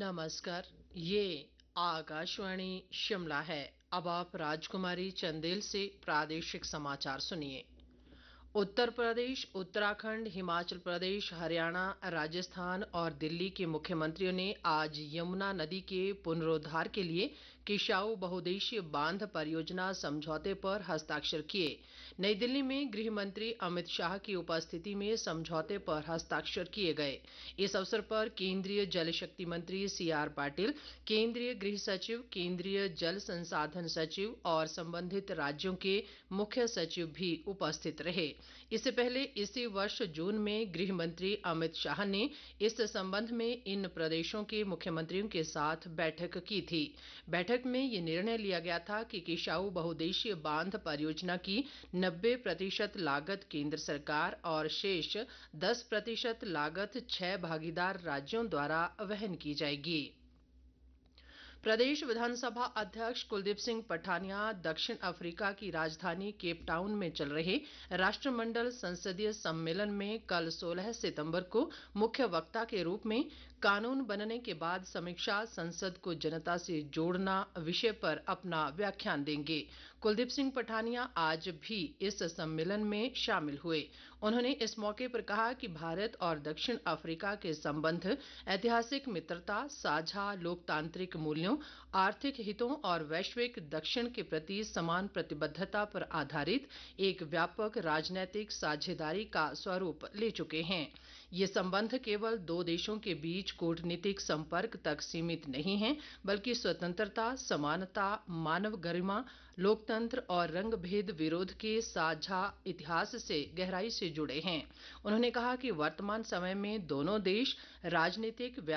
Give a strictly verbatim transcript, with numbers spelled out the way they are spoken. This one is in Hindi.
नमस्कार। ये आकाशवाणी शिमला है। अब आप राजकुमारी चंदेल से प्रादेशिक समाचार सुनिए। उत्तर प्रदेश, उत्तराखंड, हिमाचल प्रदेश, हरियाणा, राजस्थान और दिल्ली के मुख्यमंत्रियों ने आज यमुना नदी के पुनरोद्धार के लिए किशाऊ बहुउद्देशीय बांध परियोजना समझौते पर हस्ताक्षर किए। नई दिल्ली में गृह मंत्री अमित शाह की उपस्थिति में समझौते पर हस्ताक्षर किए गए। इस अवसर पर केंद्रीय जल शक्ति मंत्री सी आर पाटिल, केंद्रीय गृह सचिव, केंद्रीय जल संसाधन सचिव और संबंधित राज्यों के मुख्य सचिव भी उपस्थित रहे। इससे पहले इसी वर्ष जून में गृह मंत्री अमित शाह ने इस संबंध में इन प्रदेशों के मुख्यमंत्रियों के साथ बैठक की थी। बैठक में ये निर्णय लिया गया था कि किशाऊ बहुउद्देशीय बांध परियोजना की नब्बे प्रतिशत लागत केंद्र सरकार और शेष दस प्रतिशत लागत छह भागीदार राज्यों द्वारा वहन की जाएगी। प्रदेश विधानसभा अध्यक्ष कुलदीप सिंह पठानिया दक्षिण अफ्रीका की राजधानी केप टाउन में चल रहे राष्ट्रमंडल संसदीय सम्मेलन में कल सोलह सितंबर को मुख्य वक्ता के रूप में कानून बनने के बाद समीक्षा संसद को जनता से जोड़ना विषय पर अपना व्याख्यान देंगे। कुलदीप सिंह पठानिया आज भी इस सम्मेलन में शामिल हुए। उन्होंने इस मौके पर कहा कि भारत और दक्षिण अफ्रीका के संबंध ऐतिहासिक मित्रता, साझा लोकतांत्रिक मूल्यों, आर्थिक हितों और वैश्विक दक्षिण के प्रति समान प्रतिबद्धता पर आधारित एक व्यापक राजनीतिक साझेदारी का स्वरूप ले चुके हैं। ये संबंध केवल दो देशों के बीच कूटनीतिक संपर्क तक सीमित नहीं हैं, बल्कि स्वतंत्रता, समानता, मानव गरिमा, लोकतंत्र और रंगभेद विरोध के साझा इतिहास से गहराई से जुड़े हैं। उन्होंने कहा कि वर्तमान समय में दोनों देश राजनीतिक